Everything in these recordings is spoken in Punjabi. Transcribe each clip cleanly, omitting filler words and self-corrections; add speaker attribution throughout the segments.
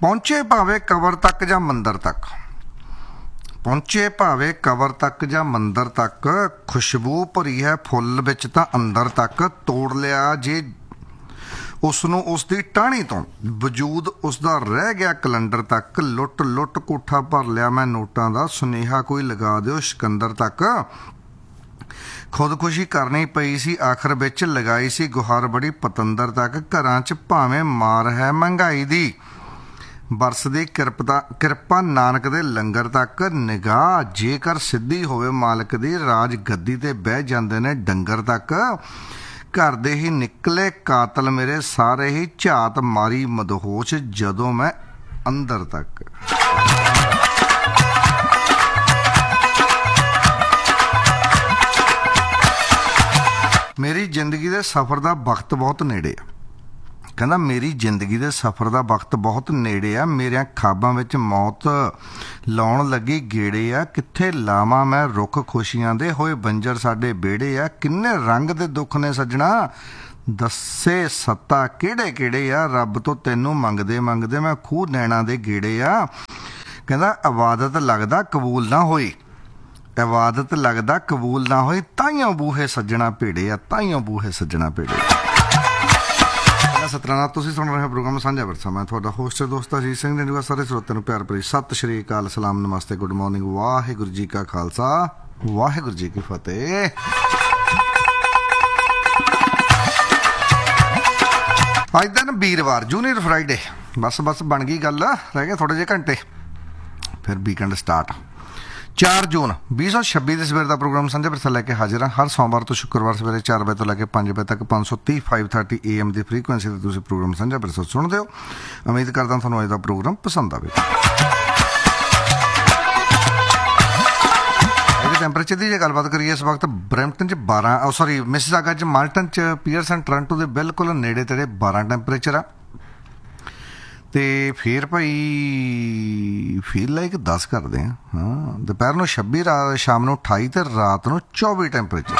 Speaker 1: ਪਹੁੰਚੇ ਭਾਵੇਂ ਕਬਰ ਤੱਕ ਜਾਂ ਮੰਦਰ ਤੱਕ, ਪਹੁੰਚੇ ਭਾਵੇਂ ਕਬਰ ਤੱਕ ਜਾਂ ਮੰਦਰ ਤੱਕ, ਖੁਸ਼ਬੂ ਭਰੀ ਹੈ ਫੁੱਲ ਵਿੱਚ ਤਾਂ ਅੰਦਰ ਤੱਕ, ਤੋੜ ਲਿਆ ਜੇ ਉਸ ਨੂੰ ਉਸ ਦੀ ਟਾਹਣੀ ਤੋਂ, ਵਜੂਦ ਉਸ ਦਾ ਰਹਿ ਗਿਆ ਕਲੰਡਰ ਤੱਕ, ਲੁੱਟ ਲੁੱਟ ਕੋਠਾ ਭਰ ਲਿਆ ਮੈਂ ਨੋਟਾਂ ਦਾ, ਸੁਨੇਹਾ ਕੋਈ ਲਗਾ ਦਿਓ ਸਿਕੰਦਰ ਤੱਕ। ਖੁਦਕੁਸ਼ੀ ਕਰਨੀ ਪਈ ਸੀ ਆਖਰ ਵਿੱਚ, ਲਗਾਈ ਸੀ ਗੁਹਾਰ ਬੜੀ ਪਤੰਦਰ ਤੱਕ, ਘਰਾਂ 'ਚ ਭਾਵੇਂ ਮਾਰ ਹੈ ਮਹਿੰਗਾਈ ਦੀ, ਬਰਸਦੀ ਕਿਰਪਾ ਨਾਨਕ ਦੇ ਲੰਗਰ ਤੱਕ, ਨਿਗਾਹ ਜੇਕਰ ਸਿੱਧੀ ਹੋਵੇ ਮਾਲਕ ਦੀ, ਰਾਜ ਗੱਦੀ ਤੇ ਬਹਿ ਜਾਂਦੇ ਨੇ ਡੰਗਰ ਤੱਕ, ਘਰ ਦੇ ਹੀ ਨਿਕਲੇ ਕਾਤਲ ਮੇਰੇ ਸਾਰੇ ਹੀ, ਝਾਤ ਮਾਰੀ ਮਦਹੋਸ਼ ਜਦੋਂ ਮੈਂ ਅੰਦਰ ਤੱਕ। ਮੇਰੀ ਜ਼ਿੰਦਗੀ ਦੇ ਸਫ਼ਰ ਦਾ ਵਕਤ ਬਹੁਤ ਨੇੜੇ ਆ, ਕਹਿੰਦਾ ਮੇਰੀ ਜ਼ਿੰਦਗੀ ਦੇ ਸਫ਼ਰ ਦਾ ਵਕਤ ਬਹੁਤ ਨੇੜੇ ਆ, ਮੇਰਿਆਂ ਖਾਬਾਂ ਵਿੱਚ ਮੌਤ ਲਾਉਣ ਲੱਗੀ ਗੇੜੇ ਆ, ਕਿੱਥੇ ਲਾਵਾਂ ਮੈਂ ਰੁੱਖ ਖੁਸ਼ੀਆਂ ਦੇ, ਹੋਏ ਬੰਜਰ ਸਾਡੇ ਵਿਹੜੇ ਆ, ਕਿੰਨੇ ਰੰਗ ਦੇ ਦੁੱਖ ਨੇ ਸੱਜਣਾ, ਦੱਸੇ ਸੱਤਾ ਕਿਹੜੇ ਕਿਹੜੇ ਆ, ਰੱਬ ਤੋਂ ਤੈਨੂੰ ਮੰਗਦੇ ਮੰਗਦੇ ਮੈਂ ਖੂਹ ਨੈਣਾ ਦੇ ਗੇੜੇ ਆ। ਕਹਿੰਦਾ ਇਬਾਦਤ ਲੱਗਦਾ ਕਬੂਲ ਨਾ ਹੋਈ, ਇਬਾਦਤ ਲੱਗਦਾ ਕਬੂਲ ਨਾ ਹੋਈ, ਤਾਈਓ ਬੂਹੇ ਸੱਜਣਾ ਭੇੜੇ ਆ, ਤਾਈਓ ਬੂਹੇ ਸੱਜਣਾ ਭੇੜੇ ਆ। ਸਤਨਾਮ, ਤੁਸੀਂ ਸੁਣ ਰਹੇ ਹੋ ਪ੍ਰੋਗਰਾਮ ਸਾਂਝਾ ਵਿਰਸਾ। ਮੈਂ ਤੁਹਾਡਾ ਹੋਸਟ ਦੋਸਤ ਅਜੀਤ ਸਿੰਘ ਨੇ। ਸਾਰੇ ਸਰੋਤਿਆਂ ਨੂੰ ਪਿਆਰ ਭਰੀ ਸਤਿ ਸ਼੍ਰੀ ਅਕਾਲ, ਸਲਾਮ, ਨਮਸਤੇ, ਗੁੱਡ ਮਾਰਨਿੰਗ, ਵਾਹਿਗੁਰੂ ਜੀ ਕਾ ਖਾਲਸਾ, ਵਾਹਿਗੁਰੂ ਜੀ ਕੀ ਫਤਿਹ। ਅੱਜ ਦਿਨ ਵੀਰਵਾਰ, ਜੂਨੀਅਰ ਫਰਾਈਡੇ, ਬਸ ਬਣ ਗਈ ਗੱਲ, ਰਹਿ ਗਏ ਥੋੜ੍ਹੇ ਜਿਹੇ ਘੰਟੇ, ਫਿਰ ਵੀਕਐਂਡ ਸਟਾਰਟ। 4 ਜੂਨ 2026 ਦੇ ਸਵੇਰ ਦਾ ਪ੍ਰੋਗਰਾਮ ਸਾਂਝਾ ਵਿਰਸਾ ਲੈ ਕੇ ਹਾਜ਼ਰ ਹਾਂ। ਹਰ ਸੋਮਵਾਰ ਤੋਂ ਸ਼ੁੱਕਰਵਾਰ ਸਵੇਰੇ 4 ਵਜੇ ਤੋਂ ਲੈ ਕੇ 5 ਵਜੇ ਤੱਕ 530 530 AM ਦੀ ਫ੍ਰੀਕੁਐਂਸੀ 'ਤੇ ਤੁਸੀਂ ਪ੍ਰੋਗਰਾਮ ਸਾਂਝਾ ਵਿਰਸਾ ਸੁਣਦੇ ਹੋ। ਉਮੀਦ ਕਰਦਾ ਤੁਹਾਨੂੰ ਅੱਜ ਦਾ ਪ੍ਰੋਗਰਾਮ ਪਸੰਦ ਆਵੇ। ਇਹਦੇ ਟੈਂਪਰੇਚਰ ਦੀ ਜੇ ਗੱਲਬਾਤ ਕਰੀਏ, ਇਸ ਵਕਤ ਬਰੈਂਪਟਨ 'ਚ ਮਿਸਿਸਾਗਾ 'ਚ, ਮਾਲਟਨ 'ਚ, ਪੀਅਰਸਨ, ਟੋਰਾਂਟੋ ਦੇ ਬਿਲਕੁਲ ਨੇੜੇ ਤੇੜੇ 12 ਟੈਂਪਰੇਚਰ ਆ, ਤੇ ਫਿਰ ਭਾਈ ਫੀਲ ਲਾਈਕ 10 ਕਰਦੇ ਆ। ਹਾਂ, ਦੁਪਹਿਰ ਨੂੰ 26, ਸ਼ਾਮ ਨੂੰ 28 ਤੇ ਰਾਤ ਨੂੰ 24 ਟੈਂਪਰੇਚਰ।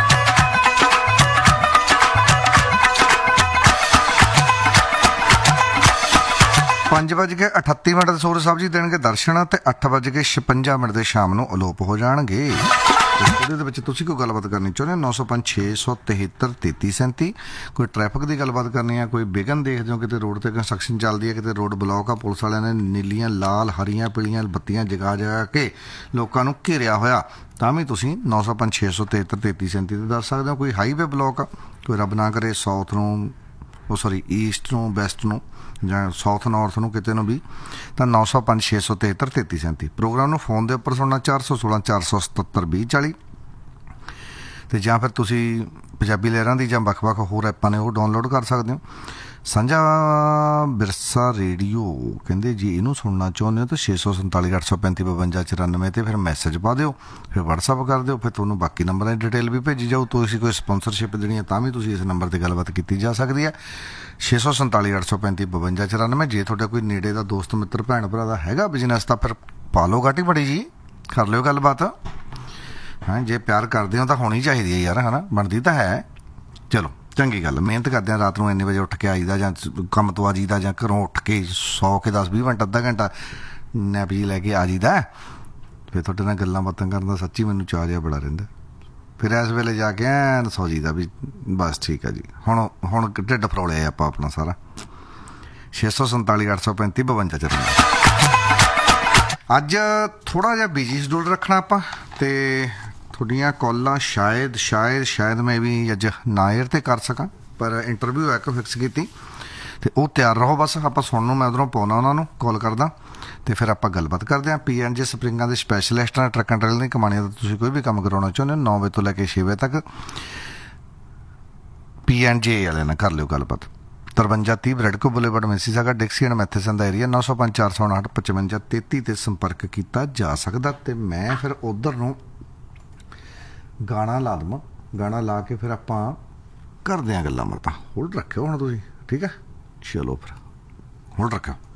Speaker 1: ਪੰਜ ਵੱਜ ਕੇ 38 ਮਿੰਟ ਦੇ ਸੂਰਜ ਸਾਹਿਬ ਜੀ ਦੇਣਗੇ ਦਰਸ਼ਨ, ਤੇ 8:56 ਦੇ ਸ਼ਾਮ ਨੂੰ ਅਲੋਪ ਹੋ ਜਾਣਗੇ। ਉਹਦੇ ਵਿੱਚ ਤੁਸੀਂ ਕੋਈ ਗੱਲਬਾਤ ਕਰਨੀ ਚਾਹੁੰਦੇ ਹੋ 905 673 3337। ਕੋਈ ਟ੍ਰੈਫਿਕ ਦੀ ਗੱਲਬਾਤ ਕਰਨੀ ਆ, ਕੋਈ ਵਿਘਨ ਦੇਖਦੇ ਹੋ, ਕਿਤੇ ਰੋਡ ਤੇ ਕੰਸਟਰਕਸ਼ਨ ਚੱਲਦੀ ਹੈ, ਕਿਤੇ ਰੋਡ ਬਲੌਕ ਆ, ਪੁਲਿਸ ਵਾਲਿਆਂ ਨੇ ਨੀਲੀਆਂ, ਲਾਲ, ਹਰੀਆਂ, ਪੀਲੀਆਂ ਬੱਤੀਆਂ ਜਗਾ ਕੇ ਲੋਕਾਂ ਨੂੰ ਘੇਰਿਆ ਹੋਇਆ, ਤਾਂ ਵੀ ਤੁਸੀਂ 905 673 3337 ਤੇ ਦੱਸ ਸਕਦੇ ਹੋ। ਕੋਈ ਹਾਈਵੇ ਬਲੌਕ ਆ, ਕੋਈ ਰੱਬ ਨਾ ਕਰੇ ਸਾਊਥ ਨੂੰ, ਈਸਟ ਨੂੰ, ਵੈਸਟ ਨੂੰ, ਜਾਂ ਸਾਊਥ ਨਾਰਥ ਨੂੰ, ਕਿਤੇ ਨੂੰ ਵੀ, ਤਾਂ 905 673 3337। ਪ੍ਰੋਗਰਾਮ ਨੂੰ ਫੋਨ ਦੇ ਉੱਪਰ ਸੁਣਨਾ 416 477 2040, ਅਤੇ ਜਾਂ ਫਿਰ ਤੁਸੀਂ ਪੰਜਾਬੀ ਲਹਿਰਾਂ ਦੀ ਜਾਂ ਵੱਖ-ਵੱਖ ਹੋਰ ਐਪਾਂ ਨੇ ਉਹ ਡਾਊਨਲੋਡ ਕਰ ਸਕਦੇ ਹੋ। ਸਾਂਝਾ ਵਿਰਸਾ ਰੇਡੀਓ ਕਹਿੰਦੇ ਜੀ ਇਹਨੂੰ ਸੁਣਨਾ ਚਾਹੁੰਦੇ ਹੋ ਤਾਂ 647 835 52 94 'ਤੇ ਫਿਰ ਮੈਸੇਜ ਪਾ ਦਿਓ, ਫਿਰ ਵਟਸਐਪ ਕਰ ਦਿਓ, ਫਿਰ ਤੁਹਾਨੂੰ ਬਾਕੀ ਨੰਬਰਾਂ ਦੀ ਡਿਟੇਲ ਵੀ ਭੇਜੀ ਜਾਊ। ਤੁਸੀਂ ਕੋਈ ਸਪੋਂਸਰਸ਼ਿਪ ਦੇਣੀ ਹੈ ਤਾਂ ਵੀ ਤੁਸੀਂ ਇਸ ਨੰਬਰ 'ਤੇ ਗੱਲਬਾਤ ਕੀਤੀ ਜਾ ਸਕਦੀ ਹੈ, 647 835 52 94। ਜੇ ਤੁਹਾਡਾ ਕੋਈ ਨੇੜੇ ਦਾ ਦੋਸਤ ਮਿੱਤਰ ਭੈਣ ਭਰਾ ਦਾ ਹੈਗਾ ਬਿਜ਼ਨਸ, ਤਾਂ ਫਿਰ ਪਾ ਲਓ ਗਾਟੀ ਬੜੀ ਜੀ, ਕਰ ਲਿਓ ਗੱਲਬਾਤ। ਹਾਂ, ਜੇ ਪਿਆਰ ਕਰਦੇ ਹੋ ਤਾਂ ਹੋਣੀ ਚਾਹੀਦੀ ਹੈ ਯਾਰ, ਹੈ ਨਾ, ਬਣਦੀ ਤਾਂ ਹੈ। ਚਲੋ ਚੰਗੀ ਗੱਲ, ਮਿਹਨਤ ਕਰਦੇ ਹਾਂ, ਰਾਤ ਨੂੰ ਇੰਨੇ ਵਜੇ ਉੱਠ ਕੇ ਆਈਦਾ, ਜਾਂ ਕੰਮ ਤੋਂ ਆ ਜੀਦਾ, ਜਾਂ ਘਰੋਂ ਉੱਠ ਕੇ 10-20 ਮਿੰਟ, ਅੱਧਾ ਘੰਟਾ ਨੈਪ ਜੀ ਲੈ ਕੇ ਆ ਜੀਦਾ, ਫਿਰ ਤੁਹਾਡੇ ਨਾਲ ਗੱਲਾਂ ਬਾਤਾਂ ਕਰਨ ਦਾ ਸੱਚੀ ਮੈਨੂੰ ਚਾਅ ਜਿਹਾ ਬੜਾ ਰਹਿੰਦਾ। ਫਿਰ ਇਸ ਵੇਲੇ ਜਾ ਕੇ ਐਨ ਸੌ ਜੀਦਾ ਵੀ ਬਸ ਠੀਕ ਆ ਜੀ, ਹੁਣ ਢਿੱਡ ਫਰੋਲਿਆ ਆਪਾਂ ਆਪਣਾ ਸਾਰਾ। 647 835 52 94। ਅੱਜ ਥੋੜ੍ਹਾ ਜਿਹਾ ਬਿਜੀ ਸ਼ਡਿਊਲ ਰੱਖਣਾ ਆਪਾਂ, ਅਤੇ ਤੁਹਾਡੀਆਂ ਕਾਲਾਂ ਸ਼ਾਇਦ ਮੈਂ ਵੀ ਅੱਜ ਨਾ ਏਅਰ 'ਤੇ ਕਰ ਸਕਾਂ, ਪਰ ਇੰਟਰਵਿਊ ਇੱਕ ਫਿਕਸ ਕੀਤੀ, ਅਤੇ ਉਹ ਤਿਆਰ ਰਹੋ ਬਸ। ਆਪਾਂ ਸੁਣਨ ਨੂੰ ਮੈਂ ਉੱਧਰੋਂ ਪਾਉਣਾ, ਉਹਨਾਂ ਨੂੰ ਕਾਲ ਕਰਦਾ, ਅਤੇ ਫਿਰ ਆਪਾਂ ਗੱਲਬਾਤ ਕਰਦੇ ਹਾਂ। P&J ਸਪਰਿੰਗਾਂ ਦੇ ਸਪੈਸ਼ਲਿਸਟ ਨਾਲ, ਟਰੱਕਾਂ ਟਰੈਲਾਂ ਦੀਆਂ ਕਮਾਣੀਆਂ ਦਾ ਤੁਸੀਂ ਕੋਈ ਵੀ ਕੰਮ ਕਰਾਉਣਾ ਚਾਹੁੰਦੇ ਹੋ, 9 ਵਜੇ ਤੋਂ ਲੈ ਕੇ 6 ਵਜੇ ਤੱਕ P&J ਵਾਲਿਆਂ ਨਾਲ ਕਰ ਲਿਓ ਗੱਲਬਾਤ। 5330 ਬ੍ਰੈਡਕੋ boulevard, Mississauga, ਡਿਕਸੀ and Matheson the area. 905 459 55 33 'ਤੇ ਸੰਪਰਕ ਕੀਤਾ ਜਾ ਸਕਦਾ। ਅਤੇ ਮੈਂ ਫਿਰ ਉੱਧਰ ਨੂੰ ਗਾਣਾ ਲਾ ਦੇਵਾਂ, ਗਾਣਾ ਲਾ ਕੇ ਫਿਰ ਆਪਾਂ ਕਰਦੇ ਹਾਂ ਗੱਲਾਂ ਬਾਤਾਂ। ਹੋਲਡ ਰੱਖਿਓ ਹੁਣ ਤੁਸੀਂ, ਠੀਕ ਹੈ? ਚਲੋ ਫਿਰ ਹੋਲਡ ਰੱਖਿਓ।